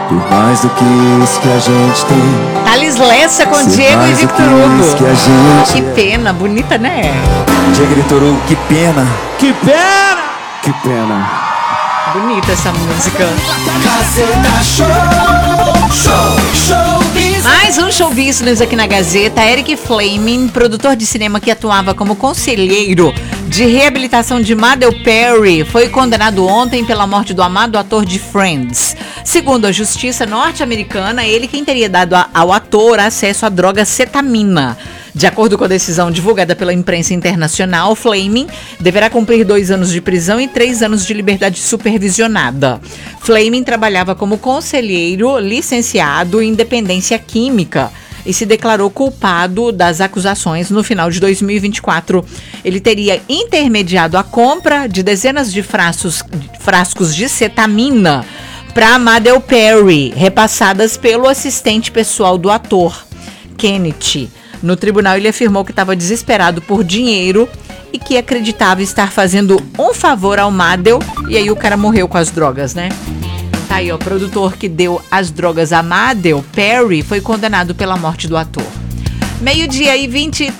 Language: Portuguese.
Por mais do que isso que a gente tem. Thales Lessa com Ser Diego e mais do Victor que Hugo. isso que a gente Que pena, bonita, né? Diego e Victor Hugo, que pena. Que pena! Que pena. Bonita essa música. Gazeta Show. Mais um show business aqui na Gazeta. Eric Flaming, produtor de cinema que atuava como conselheiro de reabilitação de Madel Perry, foi condenado ontem pela morte do amado ator de Friends. Segundo a justiça norte-americana, ele quem teria dado ao ator acesso à droga cetamina. De acordo com a decisão divulgada pela imprensa internacional, Flaming deverá cumprir 2 anos de prisão e 3 anos de liberdade supervisionada. Flaming trabalhava como conselheiro licenciado em dependência química e se declarou culpado das acusações no final de 2024. Ele teria intermediado a compra de dezenas de frascos de cetamina para Madel Perry, repassadas pelo assistente pessoal do ator, Kenneth. No tribunal, ele afirmou que estava desesperado por dinheiro e que acreditava estar fazendo um favor ao Madel. E aí o cara morreu com as drogas, né? Tá aí, ó, o produtor que deu as drogas a Madel Perry foi condenado pela morte do ator. 12:23.